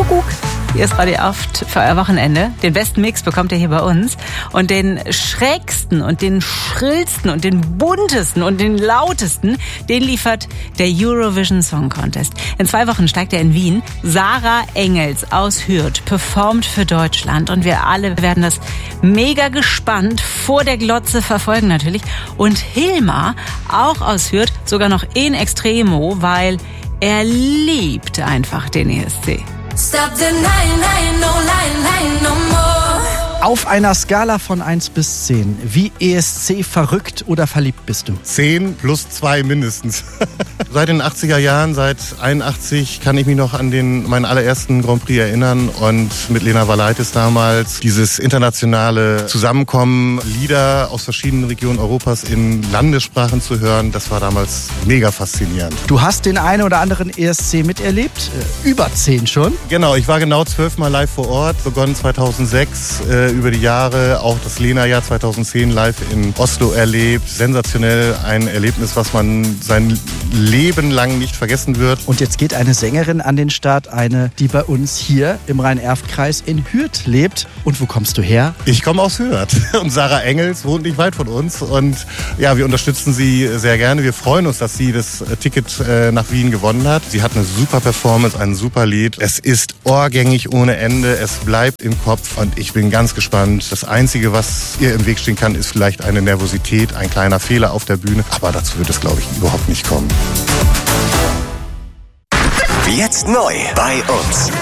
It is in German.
Kuckuck. Hier ist Radio 8 für euer Wochenende. Den besten Mix bekommt ihr hier bei uns. Und den schrägsten und den schrillsten und den buntesten und den lautesten, den liefert der Eurovision Song Contest. In 2 Wochen steigt er in Wien. Sarah Engels aus Hürth performt für Deutschland. Und wir alle werden das mega gespannt vor der Glotze verfolgen natürlich. Und Hilmar, auch aus Hürth, sogar noch in extremo, weil er liebt einfach den ESC. Stop denying, lying, no lying, lying no more. Auf einer Skala von 1 bis 10, wie ESC verrückt oder verliebt bist du? 10 plus 2 mindestens. Seit den 80er Jahren, seit 81, kann ich mich noch an meinen allerersten Grand Prix erinnern und mit Lena Valaitis damals dieses internationale Zusammenkommen, Lieder aus verschiedenen Regionen Europas in Landessprachen zu hören, das war damals mega faszinierend. Du hast den einen oder anderen ESC miterlebt, über 10 schon. Genau, ich war genau 12 Mal live vor Ort, begonnen 2006, über die Jahre auch das Lena-Jahr 2010 live in Oslo erlebt. Sensationell, ein Erlebnis, was man sein Leben lang nicht vergessen wird. Und jetzt geht eine Sängerin an den Start, eine, die bei uns hier im Rhein-Erft-Kreis in Hürth lebt. Und wo kommst du her? Ich komme aus Hürth und Sarah Engels wohnt nicht weit von uns. Und ja, wir unterstützen sie sehr gerne. Wir freuen uns, dass sie das Ticket nach Wien gewonnen hat. Sie hat eine super Performance, ein super Lied. Es ist ohrgängig ohne Ende. Es bleibt im Kopf und ich bin ganz gespannt. Das Einzige, was ihr im Weg stehen kann, ist vielleicht eine Nervosität, ein kleiner Fehler auf der Bühne. Aber dazu wird es, glaube ich, überhaupt nicht kommen. Jetzt neu bei uns.